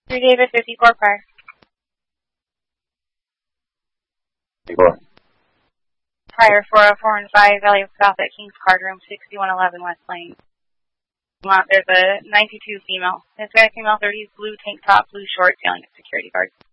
3 David, 54 prior. 54. Prior 404 and 5, Valley of South at King's Card Room, 6111 West Lane. There's a 92 female. Hispanic female, 30s, blue tank top, blue shorts, yelling at security guards.